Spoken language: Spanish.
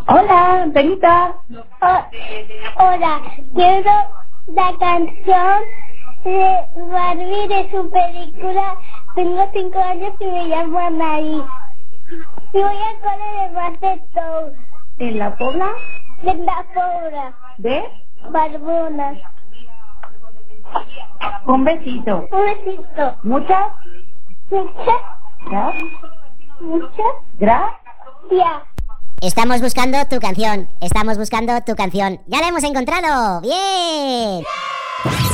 Hola, Benita. Hola, quiero la canción de Barbie de su película. Tengo 5 años y me llamo Anaí. Y voy al cole de Bastetón. ¿En la Pobla? De la Pobla. ¿De? Barbona. Un besito. Un besito. ¿Muchas? Muchas, ¿Gracias? muchas ¿Gracias? Estamos buscando tu canción. Estamos buscando tu canción. ¡Ya la hemos encontrado! ¡Bien!